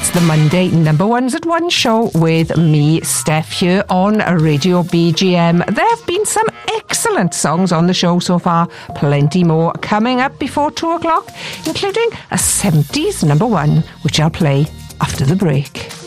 It's the Monday number ones at one show with me, Steph, here on Radio BGM. There have been some excellent songs on the show so far. Plenty more coming up before 2 o'clock, including a 70s number one, which I'll play after the break.